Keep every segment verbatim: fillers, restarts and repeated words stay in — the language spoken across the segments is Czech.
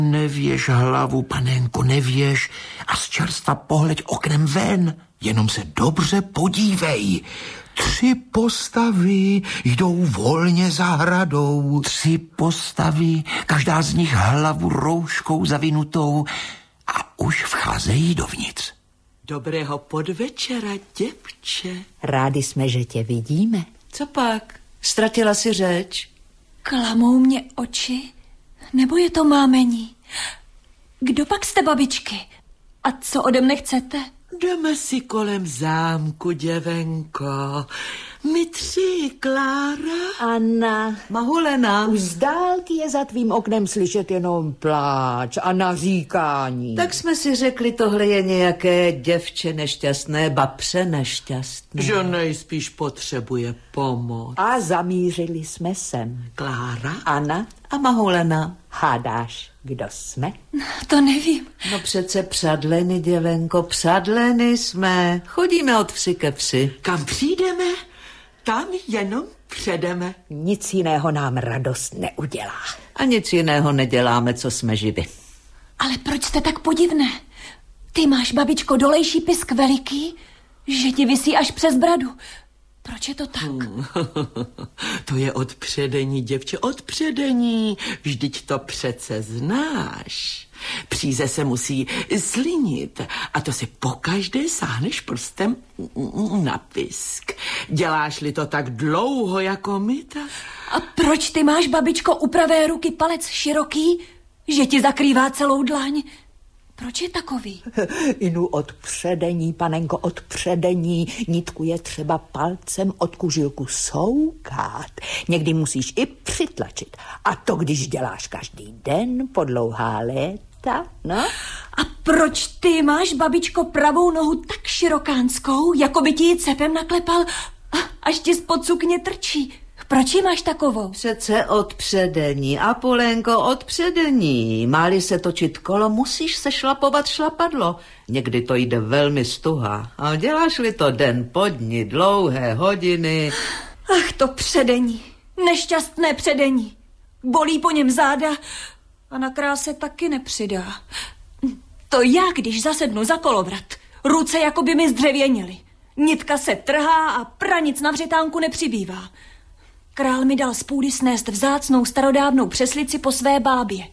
Nevěž hlavu, panenko, nevěž a z čerstva pohleď oknem ven. Jenom se dobře podívej. Tři postavy jdou volně za hradou. Tři postavy, každá z nich hlavu rouškou zavinutou a už vcházejí dovnitř. Dobrého podvečera, děvče. Rádi jsme, že tě vidíme. Co pak? Ztratila si řeč? Klamou mě oči? Nebo je to mámení? Kdo pak jste, babičky? A co ode mne chcete? Jdeme si kolem zámku, děvenko. My tři, Klára, Anna. Mahulena. Už z dálky je za tvým oknem slyšet jenom pláč a naříkání. Tak jsme si řekli, tohle je nějaké děvče nešťastné, babře nešťastné. Že nejspíš potřebuje pomoc. A zamířili jsme sem. Klára, Anna a Mahulena. Hádáš, kdo jsme? To nevím. No přece přadleny, děvenko, přadleny jsme. Chodíme od vsi ke vsi. Kam přijdeme, tam jenom předeme. Nic jiného nám radost neudělá. A nic jiného neděláme, co jsme živi. Ale proč jste tak podivné? Ty máš, babičko, dolejší pisk veliký, že ti visí až přes bradu. Proč je to tak? Hmm. To je od předení, děvče, od předení. Vždyť to přece znáš. Příze se musí slinit a to si pokaždé sáhneš prstem na pisk. Děláš-li to tak dlouho jako my, tak... A proč ty máš, babičko, u pravé ruky palec široký, že ti zakrývá celou dlaň? Proč je takový? Inu od předení, panenko, od předení. Nitku je třeba palcem od kužilku soukat. Někdy musíš i přitlačit. A to, když děláš každý den po dlouhá léta, no? A proč ty máš, babičko, pravou nohu tak širokánskou, jako by ti ji cepem naklepal, až ti spod sukně trčí? Proč ji máš takovou? Přece od předení, Apolénko, od předení. Máli se točit kolo, musíš se šlapovat šlapadlo. Někdy to jde velmi stuha. A děláš-li to den po dni, dlouhé hodiny... Ach, to předení. Nešťastné předení. Bolí po něm záda a na kráse taky nepřidá. To já, když zasednu za kolovrat, ruce jako by mi zdřevěnily. Nitka se trhá a pranic na vřetánku nepřibývá. Král mi dal z půdy snést vzácnou starodávnou přeslici po své bábě.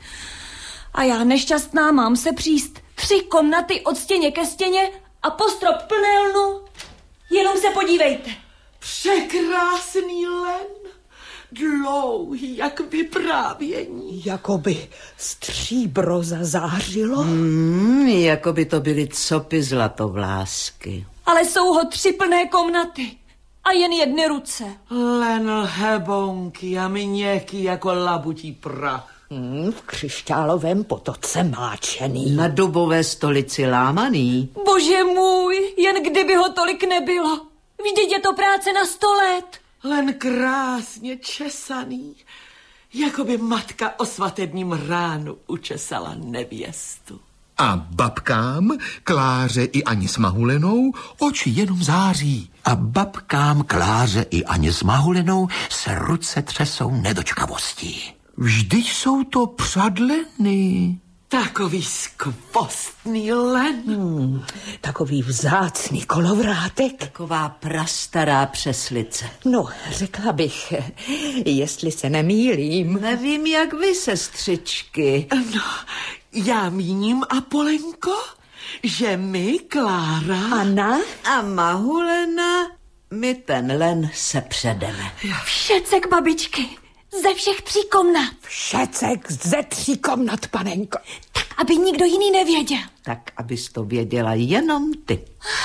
A já nešťastná mám se příst tři komnaty od stěně ke stěně a po strop plné lnu. Jenom se podívejte. Překrásný len, dlouhý jak vyprávění. Jakoby stříbro zazářilo. Hmm, jakoby to byly copy zlatovlásky. Ale jsou ho tři plné komnaty. A jen jedny ruce. Len lhebonky a měkký jako labutí prach. Hmm, v křišťálovém potoce máčený. Na dubové stolici lámaný. Bože můj, jen kdyby ho tolik nebylo. Vždyť je to práce na sto let. Len krásně česaný, jako by matka o svatebním ránu učesala nevěstu. A babkám, Kláře i Ani s Mahulenou, oči jenom září. A babkám, Kláře i Ani s Mahulenou se ruce třesou nedočkavostí. Vždyť jsou to přadleny. Takový skvostný len. Hmm, takový vzácný kolovrátek. Taková prastará přeslice. No, řekla bych, jestli se nemýlím. Nevím, jak vy, sestřičky. No, já míním, Apolenko, že my, Klára... Anna? A Mahulena, my ten len se předeme. Všecek, babičky, ze všech tří komnat. Všecek ze tří komnat, panenko. Tak, aby nikdo jiný nevěděl. Tak, abys to věděla jenom ty.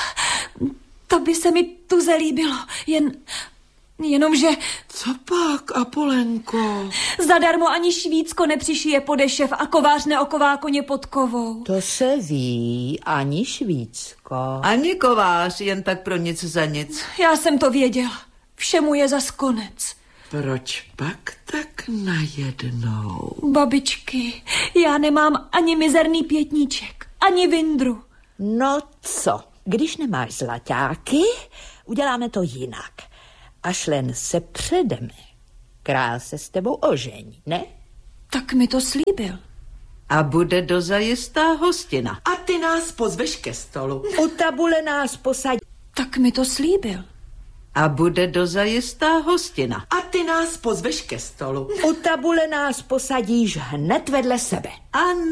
To by se mi tu zalíbilo, jen... Jenomže... Co pak, Apolenko? Zadarmo ani švícko nepřišije podešev a kovář neoková koně pod kovou. To se ví, ani švícko. Ani kovář, jen tak pro nic za nic. Já jsem to věděla. Všemu je zas konec. Proč pak tak najednou? Babičky, já nemám ani mizerný pětníček, ani vindru. No co, když nemáš zlaťáky, uděláme to jinak. Až len se předeme. Král se s tebou ožení, ne? Tak mi to slíbil. A bude dozajistá hostina. A ty nás pozveš ke stolu. U tabule nás posadí. Tak mi to slíbil. A bude dozajistá hostina. A ty nás pozveš ke stolu. U tabule nás posadíš hned vedle sebe. A